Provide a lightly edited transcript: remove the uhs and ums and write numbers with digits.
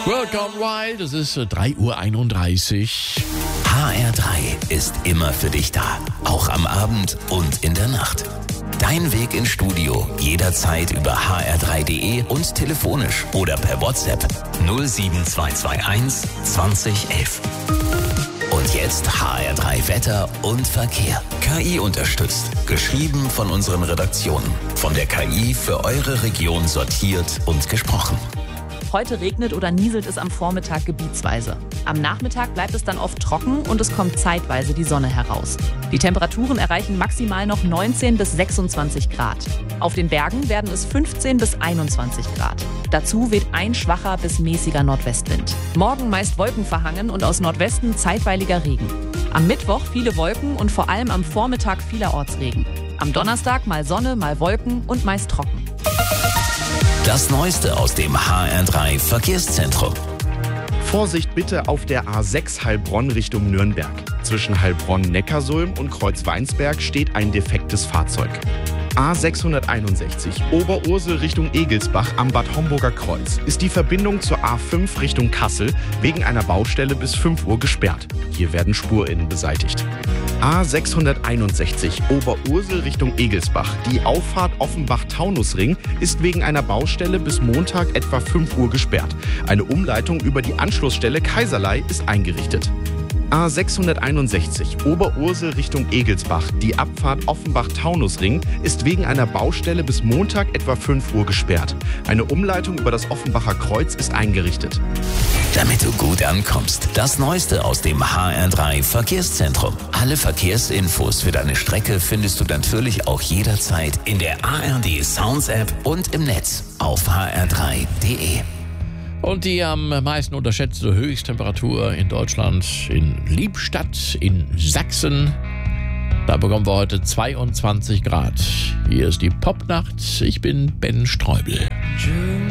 Welcome Wild, es ist 3:31 Uhr. HR3 ist immer für dich da, auch am Abend und in der Nacht. Dein Weg ins Studio jederzeit über hr3.de und telefonisch oder per WhatsApp 07221 2011. Und jetzt HR3 Wetter und Verkehr. KI unterstützt. Geschrieben von unseren Redaktionen. Von der KI für eure Region sortiert und gesprochen. Heute regnet oder nieselt es am Vormittag gebietsweise. Am Nachmittag bleibt es dann oft trocken und es kommt zeitweise die Sonne heraus. Die Temperaturen erreichen maximal noch 19 bis 26 Grad. Auf den Bergen werden es 15 bis 21 Grad. Dazu weht ein schwacher bis mäßiger Nordwestwind. Morgen meist wolkenverhangen und aus Nordwesten zeitweiliger Regen. Am Mittwoch viele Wolken und vor allem am Vormittag vielerorts Regen. Am Donnerstag mal Sonne, mal Wolken und meist trocken. Das Neueste aus dem HR3 Verkehrszentrum. Vorsicht bitte auf der A6 Heilbronn Richtung Nürnberg. Zwischen Heilbronn-Neckarsulm und Kreuzweinsberg steht ein defektes Fahrzeug. A661 Oberursel Richtung Egelsbach am Bad Homburger Kreuz ist die Verbindung zur A5 Richtung Kassel wegen einer Baustelle bis 5 Uhr gesperrt. Hier werden Spurinnen beseitigt. A661 Oberursel Richtung Egelsbach. Die Auffahrt Offenbach-Taunusring ist wegen einer Baustelle bis Montag etwa 5 Uhr gesperrt. Eine Umleitung über die Anschlussstelle Kaiserlei ist eingerichtet. A661 Oberursel Richtung Egelsbach. Die Abfahrt Offenbach-Taunusring ist wegen einer Baustelle bis Montag etwa 5 Uhr gesperrt. Eine Umleitung über das Offenbacher Kreuz ist eingerichtet. Damit du gut ankommst, das Neueste aus dem HR3 Verkehrszentrum. Alle Verkehrsinfos für deine Strecke findest du natürlich auch jederzeit in der ARD Sounds App und im Netz auf hr3.de. Und die am meisten unterschätzte Höchsttemperatur in Deutschland in Liebstadt in Sachsen. Da bekommen wir heute 22 Grad. Hier ist die Popnacht. Ich bin Ben Streubel.